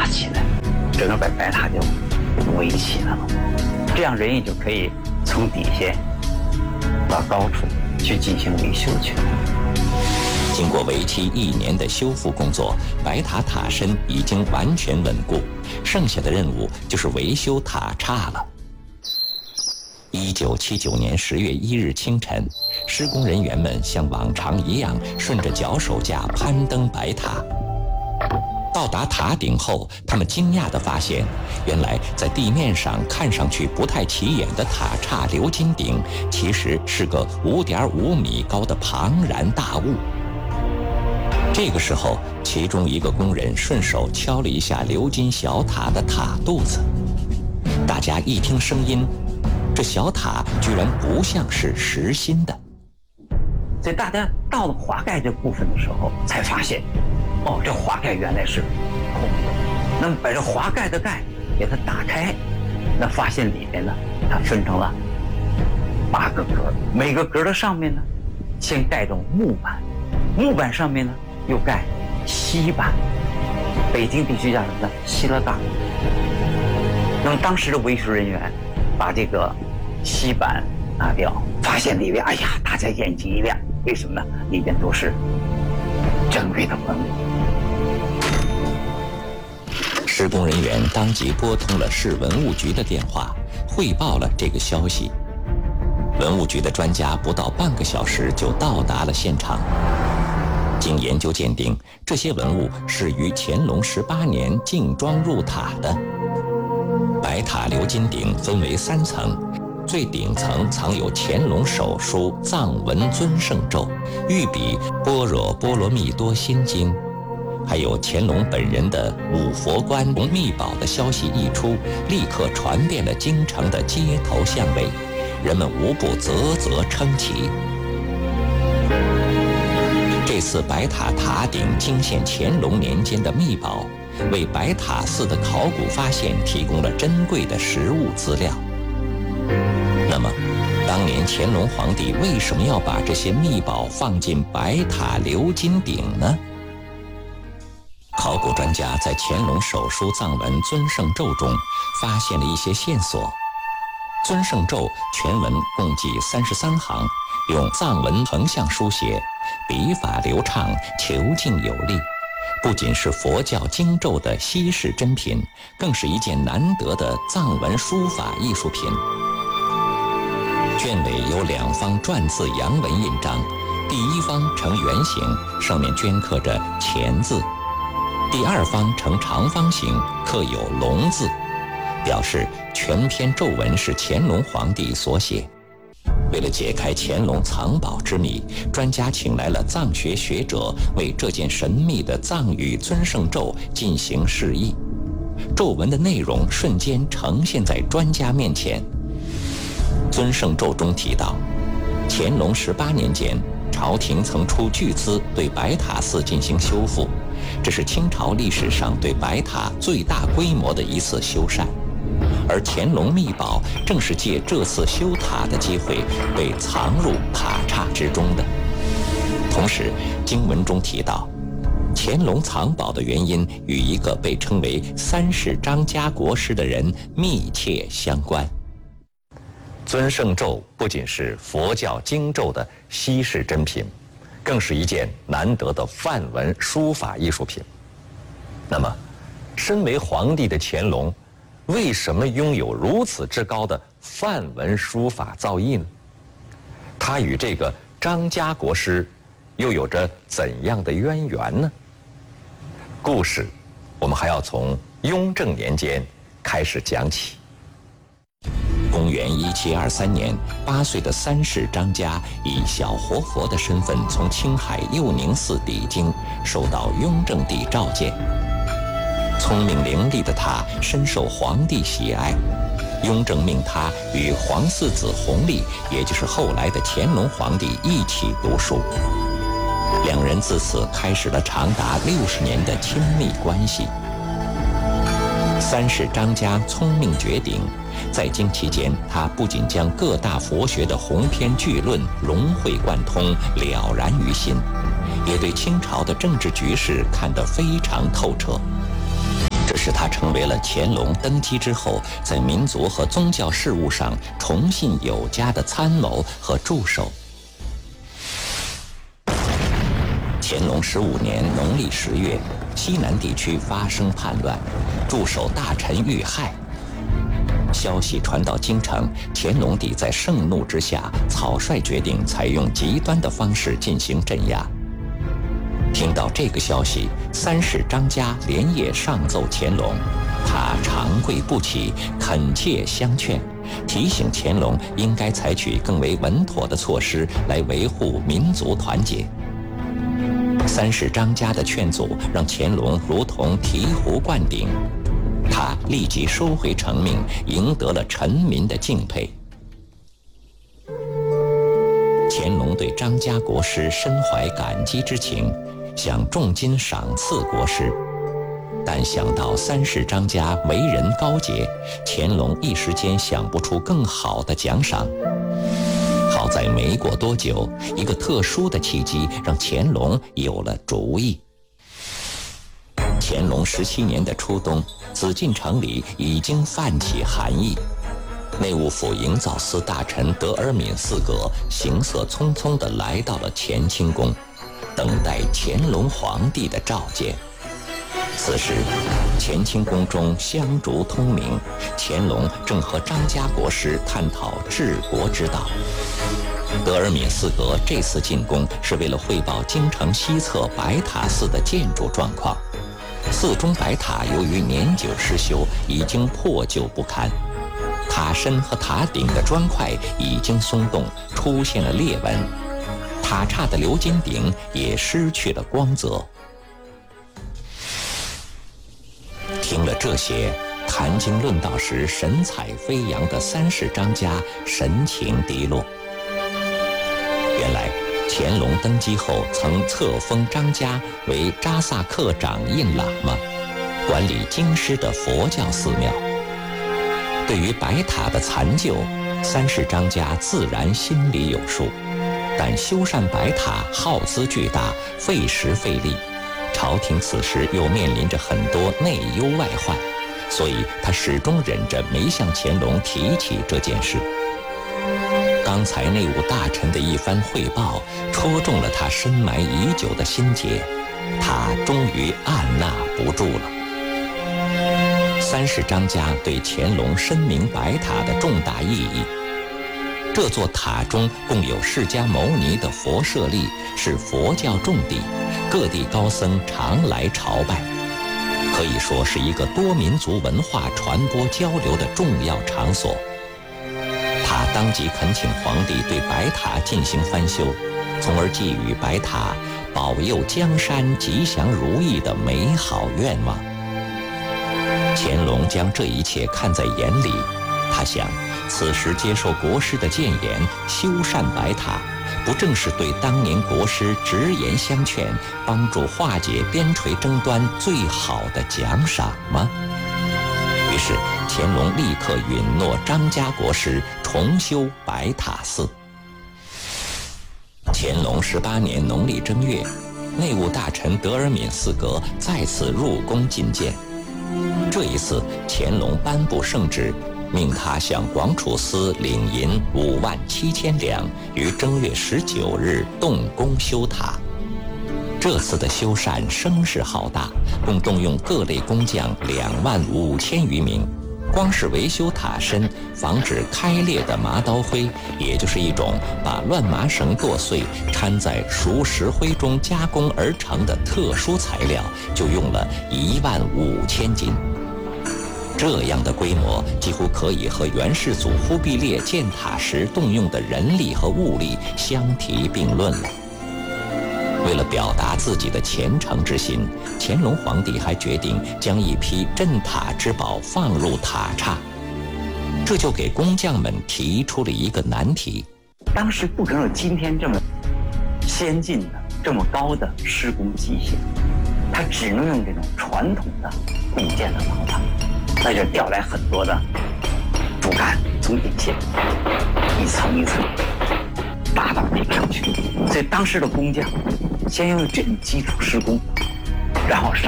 起来，整个白塔就围起来了，这样人也就可以从底下到高处去进行维修去了。 经过为期1年的修复工作，白塔塔身已经完全稳固，剩下的任务就是维修塔刹了。1979年10月1日清晨，施工人员们像往常一样顺着脚手架攀登白塔。到达塔顶后，他们惊讶地发现，原来在地面上看上去不太起眼的塔刹鎏金顶，其实是个5.5米高的庞然大物。这个时候，其中一个工人顺手敲了一下鎏金小塔的塔肚子。大家一听声音，这小塔居然不像是实心的。 所以大家到了滑盖这部分的时候，才发现，哦，这滑盖原来是空的。那么把这滑盖的盖给它打开，那发现里面呢，它分成了8个格，每个格的上面呢，先盖着木板，木板上面呢又盖锡板，北京地区叫什么呢？锡了钢。那么当时的维修人员把这个锡板拿掉，发现里面，哎呀，大家眼睛一亮，为什么呢？里面都是珍贵的文物。 施工人员当即拨通了市文物局的电话，汇报了这个消息。文物局的专家不到半个小时就到达了现场。经研究鉴定，这些文物是于乾隆18年竞装入塔的。白塔鎏金顶分为3层，最顶层藏有乾隆手书藏文尊圣咒，御笔般若波罗蜜多心经，还有乾隆本人的五佛观秘宝的消息一出，立刻传遍了京城的街头巷尾，人们无不啧啧称奇。这次白塔塔顶惊现乾隆年间的秘宝，为白塔寺的考古发现提供了珍贵的实物资料。那么，当年乾隆皇帝为什么要把这些秘宝放进白塔鎏金顶呢？考古专家在乾隆手书藏文尊圣咒中发现了一些线索。尊圣咒全文共计33行，用藏文横向书写，笔法流畅，遒劲有力，不仅是佛教经咒的稀世珍品，更是一件难得的藏文书法艺术品。卷尾有2方篆字洋文印章，第一方呈圆形，上面镌刻着乾字；第二方呈长方形，刻有龙字，表示全篇咒文是乾隆皇帝所写。为了解开乾隆藏宝之谜，专家请来了藏学学者，为这件神秘的藏语尊圣咒进行释义。咒文的内容瞬间呈现在专家面前。尊圣咒中提到，乾隆18年间，朝廷曾出巨资对白塔寺进行修复，这是清朝历史上对白塔最大规模的一次修缮。而乾隆秘宝正是借这次修塔的机会被藏入塔刹之中的。同时，经文中提到，乾隆藏宝的原因与一个被称为3世张家国师的人密切相关。尊圣咒不仅是佛教经咒的稀世珍品，更是一件难得的梵文书法艺术品。那么，身为皇帝的乾隆，为什么拥有如此之高的梵文书法造诣呢？他与这个张家国师又有着怎样的渊源呢？故事我们还要从雍正年间开始讲起。公元1723年，8岁的3世张家以小活佛的身份从青海佑宁寺抵京，受到雍正帝召见。聪明伶俐的他深受皇帝喜爱，雍正命他与皇四子弘历，也就是后来的乾隆皇帝一起读书。2人自此开始了长达60年的亲密关系。3世张家聪明绝顶，在京期间，他不仅将各大佛学的鸿篇巨论融会贯通，了然于心，也对清朝的政治局势看得非常透彻。这是使他成为了乾隆登基之后在民族和宗教事务上崇信有加的参谋和助手。乾隆15年农历10月，西南地区发生叛乱，驻守大臣遇害。消息传到京城，乾隆帝在盛怒之下，草率决定采用极端的方式进行镇压。听到这个消息，三世张家连夜上奏乾隆，他长跪不起，恳切相劝，提醒乾隆应该采取更为稳妥的措施来维护民族团结。三世张家的劝阻让乾隆如同醍醐灌顶，他立即收回成命，赢得了臣民的敬佩。乾隆对张家国师深怀感激之情，想重金赏赐国师，但想到三世张家为人高洁，乾隆一时间想不出更好的奖赏。好在没过多久，一个特殊的契机让乾隆有了主意。乾隆17年的初冬，紫禁城里已经泛起寒意。内务府营造司大臣德尔敏四阁行色匆匆地来到了乾清宫，等待乾隆皇帝的召见。此时，乾清宫中香烛通明，乾隆正和张家国师探讨治国之道。德尔敏四阁这次进宫是为了汇报京城西侧白塔寺的建筑状况。寺中白塔由于年久失修，已经破旧不堪，塔身和塔顶的砖块已经松动，出现了裂纹，塔刹的鎏金顶也失去了光泽。听了这些，谈经论道时神采飞扬的三世张家神情低落。原来乾隆登基后曾册封张家为扎萨克掌印喇嘛，管理京师的佛教寺庙。对于白塔的残旧，三世张家自然心里有数，但修缮白塔耗资巨大，费时费力，朝廷此时又面临着很多内忧外患，所以他始终忍着没向乾隆提起这件事。刚才内务大臣的一番汇报戳中了他深埋已久的心结，他终于按捺不住了。三世张家对乾隆深明白塔的重大意义。这座塔中共有释迦牟尼的佛舍利，是佛教重地，各地高僧常来朝拜，可以说是一个多民族文化传播交流的重要场所。他当即恳请皇帝对白塔进行翻修，从而寄予白塔保佑江山吉祥如意的美好愿望。乾隆将这一切看在眼里，他想，此时接受国师的谏言，修缮白塔，不正是对当年国师直言相劝，帮助化解边陲争端最好的奖赏吗？于是乾隆立刻允诺张家国师重修白塔寺。乾隆18年农历正月，内务大臣德尔敏四阁再次入宫觐见。这一次，乾隆颁布圣旨，命他向广储司领银57000两，于正月19日动工修塔。这次的修缮声势浩大，共动用各类工匠25000余名。光是维修塔身，防止开裂的麻刀灰，也就是一种把乱麻绳剁碎掺在熟石灰中加工而成的特殊材料，就用了15000斤。这样的规模几乎可以和元世祖忽必烈建塔时动用的人力和物力相提并论了。为了表达自己的虔诚之心，乾隆皇帝还决定将一批镇塔之宝放入塔刹，这就给工匠们提出了一个难题。 当时不可能有今天这么先进的、这么高的施工机械，它只能用这种传统的共建的方法，那就调来很多的竹竿，从底下一层一层搭到顶上去。所以当时的工匠先用这种基础施工，然后上